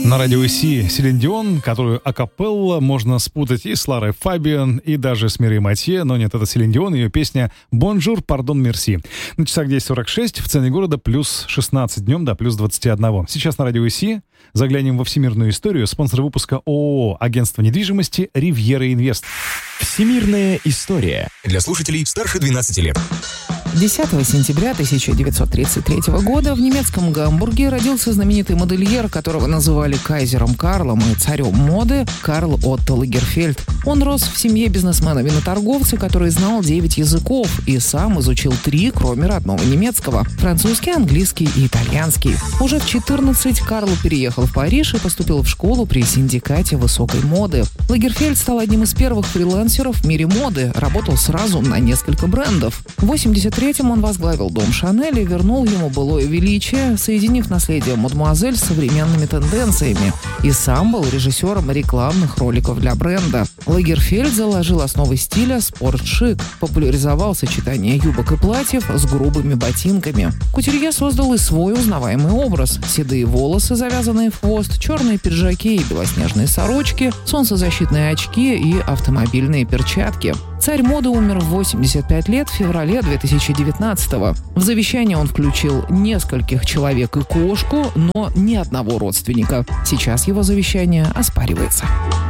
На радио Си Селин Дион, которую акапелла можно спутать и с Ларой Фабиан, и даже с Мирей Матье, но нет, это Селин Дион, ее песня «Бонжур, пардон, мерси». На часах 10:46, в центре города плюс 16, днем до плюс 21. Сейчас на радио Си заглянем во всемирную историю. Спонсор выпуска ООО «Агентство недвижимости Ривьера Инвест». Всемирная история для слушателей старше 12 лет. 10 сентября 1933 года в немецком Гамбурге родился знаменитый модельер, которого называли кайзером Карлом и царем моды, Карл Отто Лагерфельд. Он рос в семье бизнесмена-виноторговца, который знал 9 языков и сам изучил 3, кроме родного немецкого – французский, английский и итальянский. Уже в 14 Карл переехал в Париж и поступил в школу при синдикате высокой моды. Лагерфельд стал одним из первых фрилансеров в мире моды, работал сразу на несколько брендов. В 1983-м он возглавил дом Шанель и вернул ему былое величие, соединив наследие мадемуазель с современными тенденциями. И сам был режиссером рекламных роликов для бренда. Лагерфельд заложил основы стиля спорт-шик, популяризовал сочетание юбок и платьев с грубыми ботинками. Кутюрье создал и свой узнаваемый образ. Седые волосы, завязанные в хвост, черные пиджаки и белоснежные сорочки, солнцезащитные очки и автомобильные перчатки. Царь моды умер в 85 лет в феврале 2019-го. В завещание он включил нескольких человек и кошку, но ни одного родственника. Сейчас его завещание оспаривается.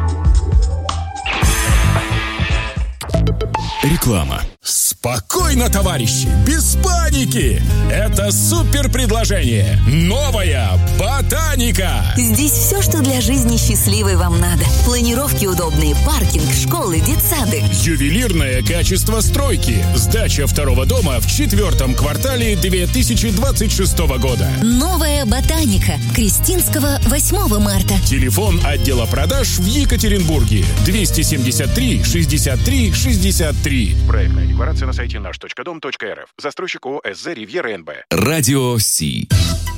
Реклама. Спокойно, товарищи, без паники! Это супер предложение. Новая ботаника. Здесь все, что для жизни счастливой вам надо. Планировки удобные, паркинг, школы, детсады. Ювелирное качество стройки. Сдача второго дома в 4-м квартале 2026 года. Новая ботаника. Крестинского, 8 марта. Телефон отдела продаж в Екатеринбурге. 273 63 63. Проектная декларация на сайте наш.дом.рф. Застройщик ООО СЗ «Ривьера НБ». Радио Си.